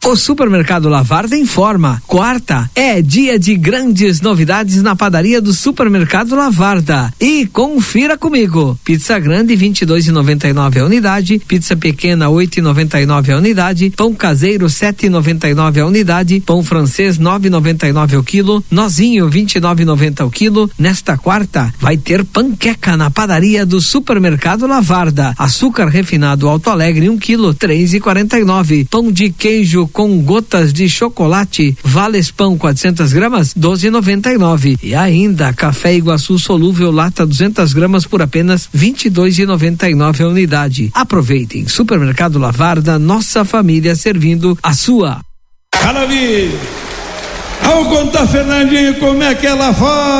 O Supermercado Lavarda informa: quarta é dia de grandes novidades na padaria do Supermercado Lavarda. E confira comigo: pizza grande 22,99 a unidade, pizza pequena 8,99 a unidade, pão caseiro 7,99 a unidade, pão francês 9,99 ao quilo, nozinho 29,90 ao quilo. Nesta quarta vai ter panqueca na padaria do Supermercado Lavarda. Açúcar refinado Alto Alegre 1 quilo 3,49. Pão de queijo com gotas de chocolate Vales Pão 400 gramas 12,99. E ainda café Iguaçu solúvel lata 200 gramas por apenas 22,99 a unidade. Aproveitem. Supermercado Lavarda, nossa família servindo a sua. Maravilha! Vamos contar, Fernandinho, como é que ela faz.